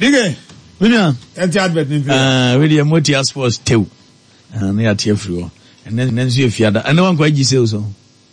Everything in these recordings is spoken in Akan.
Nigga. Winner. Anti advert in really a multi sports too. And they are tear free. And then see if you had and no one quite you so.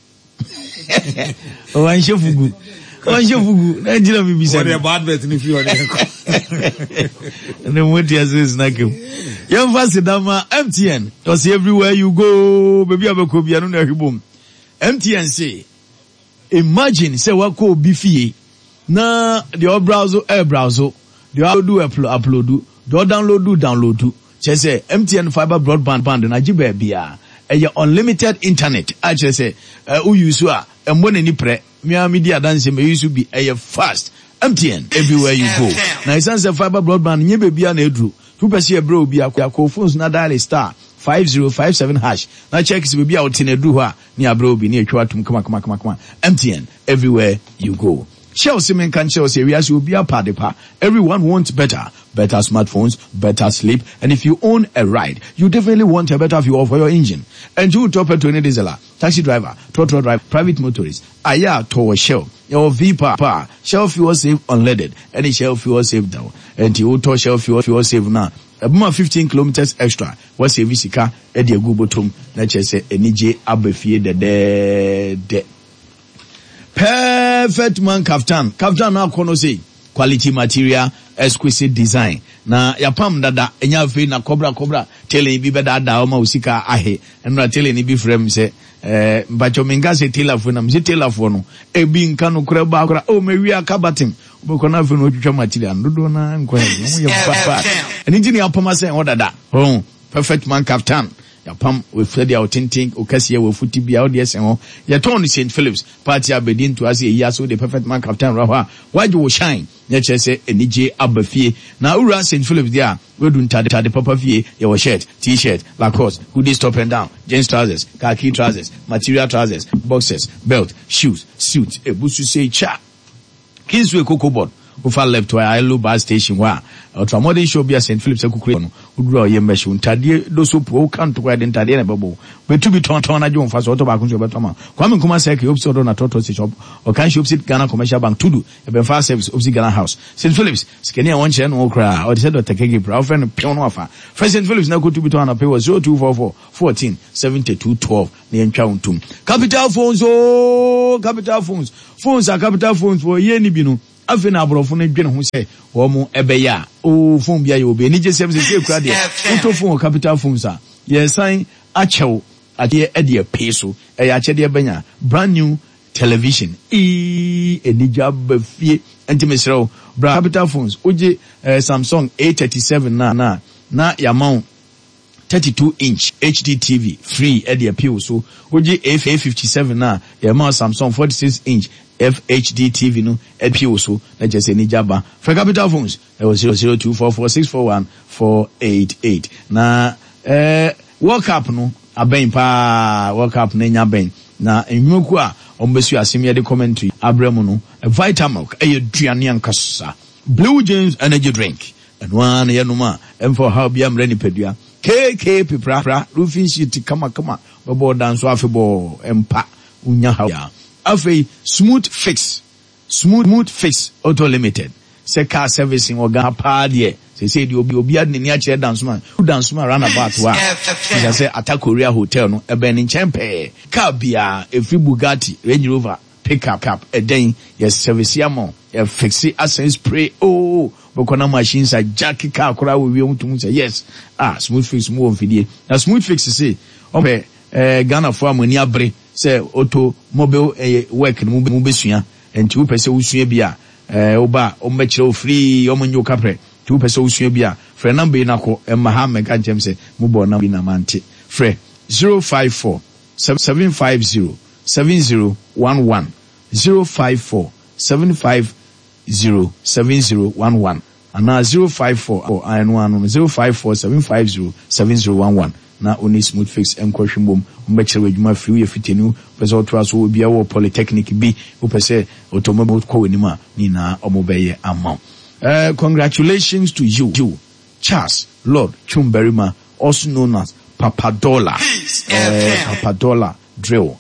Oh, I'm sure Fugu. Oh, I'm sure Fugu. I didn't be said about advert in you. And then what is like you? Young Fassi Dama MTN. Because everywhere you go, baby, I will be another boom. MTN say, imagine say what could be fee. Na the old browser, air browser, the other do upload, the download do. Just say MTN fiber broadband band na jibe bia. A unlimited internet. I just say, who you saw, and when any pre, media dance may used to be a fast. MTN everywhere you go. Now it's a fiber broadband, nye baby an edru. 2% bro be a phones na dial star 5057 hash. Now check is be out in a duha near bro be near Chuatum. Come on. MTN everywhere you go. Chelsea men can Chelsea areas will be a party pa. Everyone wants better smartphones, better sleep, and if you own a ride, you definitely want a better fuel for your engine. And you top it to any diesel, taxi driver, trotro driver, private motorist, aya to Shell, your V-Power, Shell fuel save unleaded, any Shell fuel save down, and you to Shell fuel save now. About 15 kilometers extra. What's a visika? Eddie Gubotum, let's say, NJ Abefie de. Perfect man kaftan now kono say quality material, exquisite design. Na yapam dada enya fe na cobra tele bi beda da o ma usika ahe enra tele ni bi frame say bacho minga se tele fo na mse tele fo no e bi nka no kura ba kura o mewi akabatim boko na fe no twitwa material dodo na nkwa ye papa eni jini yapama say o dada perfect man kaftan Yapam with Freddy authentic Okasia with Footy be out yes and your tone is St. Phillips party abedin to us a year so the perfect man captain Raha. Why do you shine? Nature say a DJ Abafie. Now Ura St. Phillips there. We don't the Papa Fie, your shirt, t-shirt, Lacoste, hoodies top and down, jeans trousers, khaki trousers, material trousers, boxers, belt, shoes, suits, a busu say cha. Kingsway Cocoa Board. Ufa left to a low bar station where ultramodern show be a St. Philip's Kukrino, who draw your machine, Tadi, those who can't to wide in Tadiana Babo. But to be torn a John Fast Autobacco, Batama. Kwame Kumasaki, Upsod on a total shop, or can she upset Ghana Commercial Bank to do a Benfast service of the Ghana House. St. Philip's, Skenia one chain or cry, or the head of Takegi, Prof and Pion offer. First St. Philip's now go to be torn a pay was 0244 14 72 12 near Chauntum. Capital phones are capital phones for Yenibino. Afina abrofo dwene ho se wo mo ebeya o phone bia ye obe ni je service se kura de auto phone capital phones a ye sign achew ade e de pay so e ya che de banya brand new television enija bafie antimesro bra capital phones oje Samsung A37 na ya mount 32-inch HD TV free at the appeal so oje A57 na ya mount Samsung 46-inch FHD TV no appeal so na just any jaba for capital phones it was 00244641488 na World Cup no aben pa World Cup na nya ben na enwuku a ombesu asemi de commentary abremu no Vitamilk duane ankasa Blue James energy drink and one yanuma and for how biam reni pedua KK pipra roofing sheet kama babo dance afebo empa unya ha Afe smooth fix auto limited say car servicing or ga pa de say the obi ad ni a che dance man run about wa I say Attack Korea hotel no e ben nchempe car bia every Bugatti Range Rover pickup a den yes service yamo e fix access spray bokona machines a jack car kora we want say yes smooth fix mo ofidie na smooth fix say ope Ghana for amani abre say automobile work no mu besua enti wo pese usua bia oba o mechire free o manyo kapre ti wo pese usua bia frɛ number na ko maha mega jem say mu bo na bi na mante frɛ 054 750 7011 054 750 7011 ana 054 and 054 750 7011 na oni smooth fix enkwahwembom mbekere wadwuma free yefitenu pese otoaso obia wo polytechnic bi opese automobile ko wenima ni na omobeye amount. Congratulations to you Charles Lord Chumberima, also known as Papadola. Papadola drill.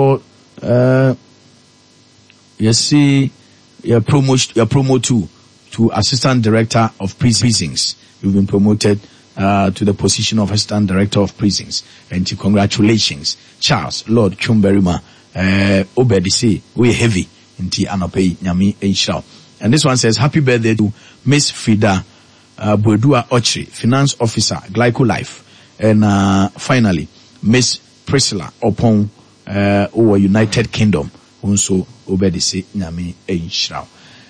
You see your promo too to Assistant Director of Prisons. You've been promoted to the position of Assistant Director of Prisons. And congratulations, Charles Lord Chumberima. Obedisi, we heavy inti anope nyami enshao. And this one says, happy birthday to Miss Frida Bodua Ochri, Finance Officer, Glyco Life. And finally, Miss Priscilla Opon over United Kingdom. Also Obedisi nyami enshao.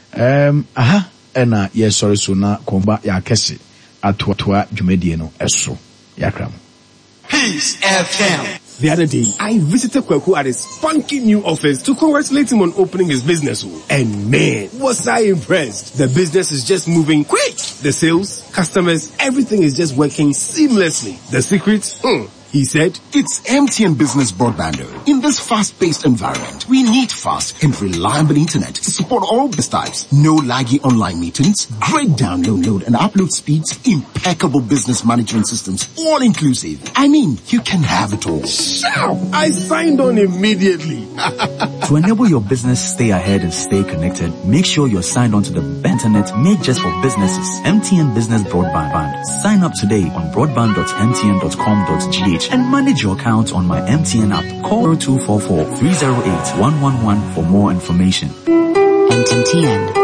Yes, sorry, so na komba ya kesi atwa jumedie no eso yakram. Peace FM. The other day, I visited Kweku at his funky new office to congratulate him on opening his business. And man, was I impressed. The business is just moving quick. The sales, customers, everything is just working seamlessly. The secret? He said, it's MTN Business Broadband. In this fast-paced environment, we need fast and reliable internet to support all business types. No laggy online meetings, great download, load and upload speeds, impeccable business management systems, all inclusive. I mean, you can have it all. Shout! I signed on immediately. To enable your business stay ahead and stay connected, make sure you're signed on to the Benternet made just for businesses. MTN Business Broadband. Sign up today on broadband.mtn.com.gh and manage your account on my MTN app. Call 0244 308 111 for more information. MTN.